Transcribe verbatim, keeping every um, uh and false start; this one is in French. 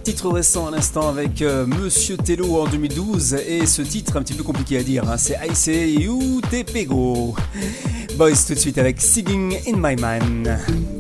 Titre récent à l'instant avec euh, Monsieur Tello en deux mille douze et ce titre un petit peu compliqué à dire, hein, c'est I Say You Te Pego. Boys tout de suite avec Singing in My Mind.